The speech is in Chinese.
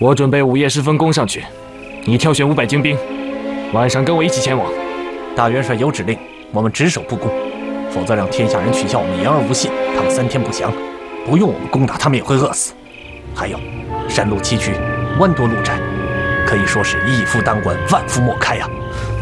我准备午夜时分攻上去，你挑选500精兵，晚上跟我一起前往。 大元帅有指令，我们只守不攻，否则让天下人取笑我们言而无信，他们3天不降，不用我们攻打，他们也会饿死。还有，山路崎岖，弯多路窄，可以说是一夫当关，万夫莫开啊！